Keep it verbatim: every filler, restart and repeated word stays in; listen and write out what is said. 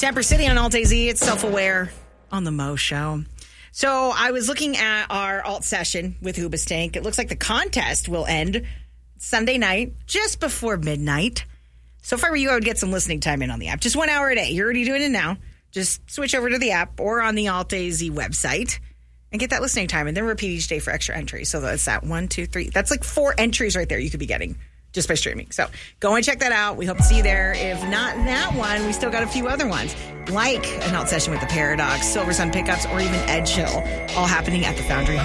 Tamper City on Alt A Z. It's Self-Aware on the Mo Show. So I was looking at our alt session with Hoobastank. It looks like the contest will end Sunday night, just before midnight. So if I were you, I would get some listening time in on the app. Just one hour a day. You're already doing it now. Just switch over to the app or on the Alt A Z website and get that listening time and then repeat each day for extra entries. So that's that one, two, three. That's like four entries right there you could be getting just by streaming. So go and check that out. We hope to see you there. If not in that one, we still got a few other ones, like an alt session with the Paradox, Silver Sun Pickups, or even Edge Hill, all happening at the Foundry